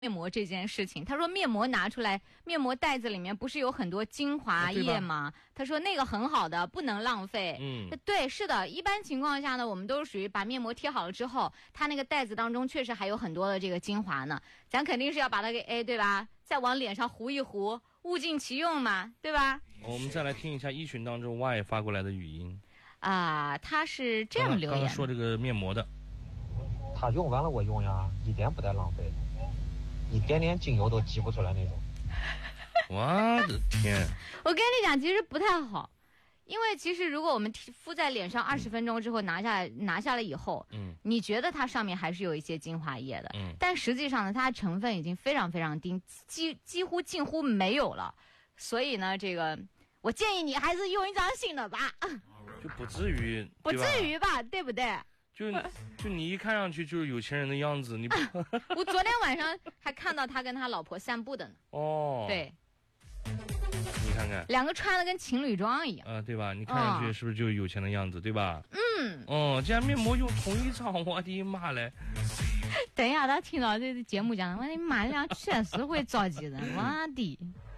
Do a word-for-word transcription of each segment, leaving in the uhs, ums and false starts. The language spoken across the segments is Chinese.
面膜这件事情，他说面膜拿出来，面膜袋子里面不是有很多精华液吗？他说那个很好的，不能浪费。 嗯， 对，是的，一般情况下呢，我们都是属于把面膜贴好了之后，它那个袋子当中确实还有很多的这个精华呢，咱肯定是要把它给哎，对吧？再往脸上糊一糊，物尽其用嘛，对吧？ 我们再来听一下一群当中 Y 发过来的语音啊，他是这样留言， 刚刚说这个面膜的， 他用完了我用呀，一点不带浪费。一点点精油都挤不出来那种。 我的天！ 我跟你讲，其实不太好，因为其实如果我们敷在脸上二十分钟之后拿下来，拿下来以后，嗯，你觉得它上面还是有一些精华液的，嗯，但实际上呢，它的成分已经非常非常低，几几乎近乎没有了。所以呢，这个我建议你还是用一张新的吧， 就不至于， 不至于吧，对不对？ 就就你一看上去就是有钱人的样子，你不我昨天晚上还看到他跟他老婆散步的呢。 哦， 对， 你看看， 两个穿的跟情侣装一样， 啊、呃，对吧？你看上去是不是就是有钱的样子，哦、对吧？ 嗯， 哦，竟然面膜用同一张，我的妈嘞！ 等一下，他听到这个节目讲，我的妈呀，确实会着急人，我的。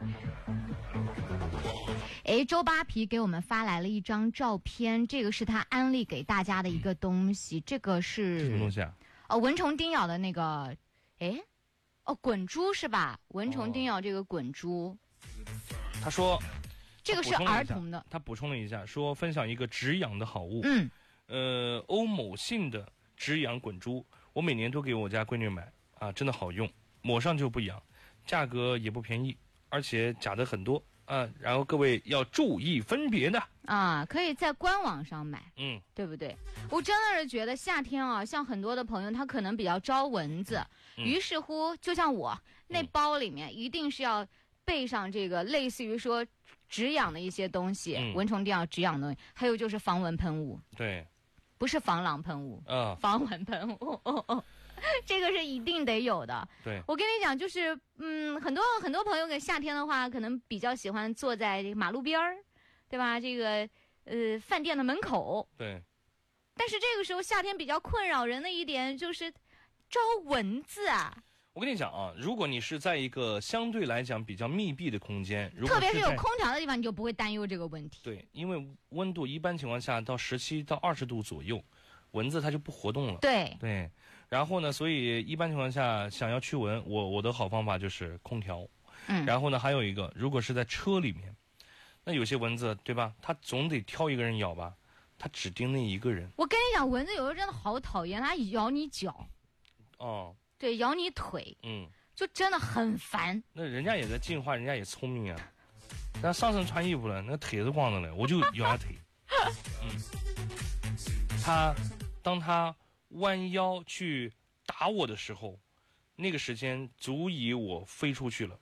哎，周扒皮给我们发来了一张照片，这个是他安利给大家的一个东西，这个是什么东西啊？ 哦，蚊虫叮咬的那个，哎，哦，滚珠是吧？蚊虫叮咬这个滚珠， 哦、他说这个是儿童的， 他补充了一下，说分享一个止痒的好物， 嗯， 呃，欧某信的止痒滚珠，我每年都给我家闺女买啊，真的好用，抹上就不痒，价格也不便宜，而且假的很多。啊，然后各位要注意分别的啊，可以在官网上买， 嗯， 对不对？我真的是觉得夏天啊，像很多的朋友他可能比较招蚊子，嗯、于是乎，就像我那包里面一定是要备上这个类似于说止痒的一些东西，嗯、蚊虫叮咬止痒的东西，还有就是防蚊喷雾， 对， 不是防狼喷雾， 啊， 防蚊喷雾。哦哦这个是一定得有的。 对， 我跟你讲，就是嗯，很多很多朋友给夏天的话，可能比较喜欢坐在马路边儿，对吧？这个呃，饭店的门口。 对。 但是这个时候夏天比较困扰人的一点就是招蚊子啊。 我跟你讲啊，如果你是在一个相对来讲比较密闭的空间，如果特别是有空调的地方，你就不会担忧这个问题。 对，因为温度一般情况下到十七到二十度左右。蚊子它就不活动了， 对对，然后呢，所以一般情况下想要驱蚊，我我的好方法就是空调， 嗯， 然后呢还有一个，如果是在车里面，那有些蚊子对吧，它总得挑一个人咬吧，它只叮那一个人。 我跟你讲，蚊子有时候真的好讨厌，它咬你脚， 哦， 对，咬你腿， 嗯， 就真的很烦。 那人家也在进化，人家也聪明啊，那上身穿衣服了，那腿是光的了，我就咬他腿，嗯，他。当他弯腰去打我的时候，那个时间足以我飞出去了。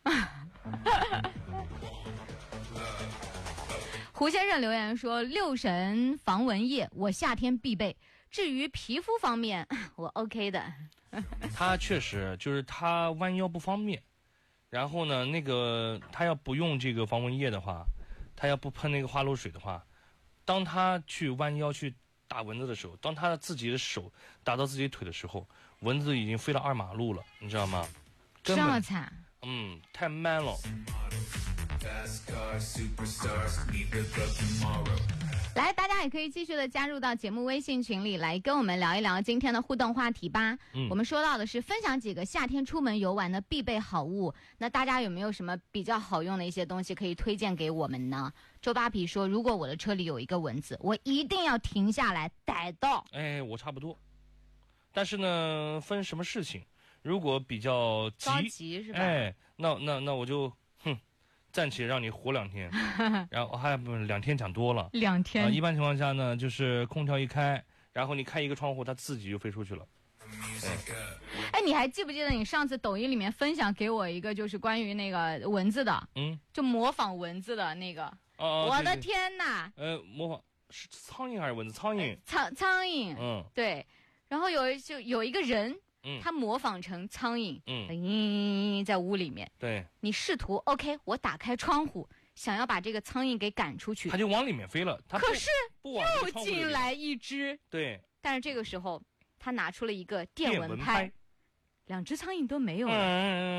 胡先生留言说：“六神防蚊液，我夏天必备。至于皮肤方面，我 OK 的。” 他确实就是他弯腰不方便，然后呢，那个他要不用这个防蚊液的话，他要不喷那个花露水的话，当他去弯腰去打蚊子的时候，当他自己的手打到自己腿的时候，蚊子已经飞到二马路了，你知道吗？ 这么惨， 嗯，太 man 了。 来，大家也可以继续的加入到节目微信群里来跟我们聊一聊今天的互动话题吧。嗯，我们说到的是分享几个夏天出门游玩的必备好物，那大家有没有什么比较好用的一些东西可以推荐给我们呢？周扒皮说，如果我的车里有一个蚊子，我一定要停下来逮到。 哎，我差不多，但是呢，分什么事情，如果比较急， 着急是吧？ 哎，那那那我就哼。暂且让你活两天，然后还不两天讲多了， 两天、 啊。一般情况下呢，就是空调一开，然后你开一个窗户，它自己就飞出去了。 哎，你还记不记得你上次抖音里面分享给我一个，就是关于那个蚊子的， 嗯， 就模仿蚊子的那个。 哦， 我的天哪！ 呃，模仿是苍蝇还是蚊子？苍蝇。 苍苍蝇。 嗯， 对。然后有就有一个人。 嗯， 他模仿成苍蝇， 嗯， 嗯，在屋里面， 对， 你试图 OK， 我打开窗户，想要把这个苍蝇给赶出去， 他就往里面飞了，他可是不往又进来一只， 对， 但是这个时候他拿出了一个电蚊拍， 两只苍蝇都没有了。 嗯